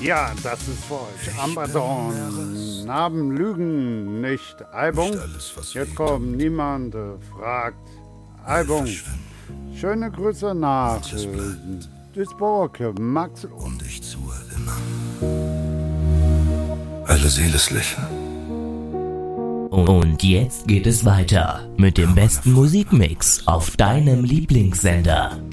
Ja, das ist für euch. Amazon. Namen lügen nicht. Album. Jetzt kommt niemand fragt. Album. Schöne Grüße nach Duisburg, Max. Und ich tue immer. Alle Seele ist Lächeln. Und jetzt geht es weiter mit dem besten Musikmix auf deinem Lieblingssender.